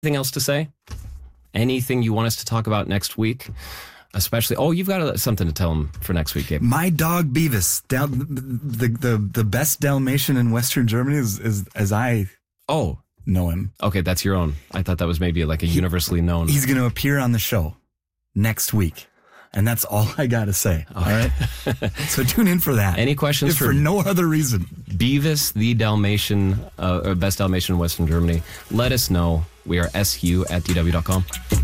Anything else to say? Anything you want us to talk about next week? Especially, you've got something to tell them for next week, Gabe. My dog Beavis, the best Dalmatian in Western Germany, is as I know him. Okay, that's your own. I thought that was maybe like a universally known. He's going to appear on the show next week. And that's all I got to say. All right. So tune in for that. Any questions for no other reason? Beavis, the Dalmatian, best Dalmatian in Western Germany. Let us know. We are su@dw.com.